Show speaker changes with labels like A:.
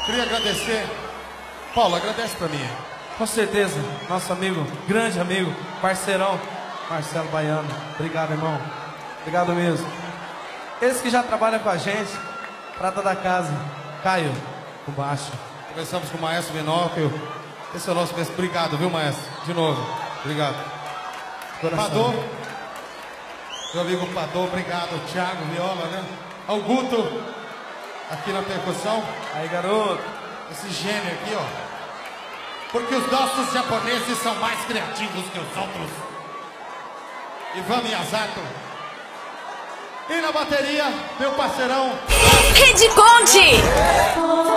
A: Queria agradecer. Paulo, agradece pra mim.
B: Com certeza, nosso amigo, grande amigo, parceirão, Marcelo Baiano. Obrigado, irmão. Obrigado mesmo. Esse que já trabalha com a gente, prata da casa, Caio, o baixo.
A: Conversamos com o maestro Binóquio. Esse é o nosso mestre. Obrigado, viu, maestro? De novo. Obrigado. Padô. Meu amigo Padô, obrigado. Thiago, viola, né? Augusto, aqui na percussão.
B: Aí, garoto.
A: Esse gênio aqui, ó. Porque os nossos japoneses são mais criativos que os outros. Ivan Miyazato. E na bateria, meu parceirão
C: Rede Conte!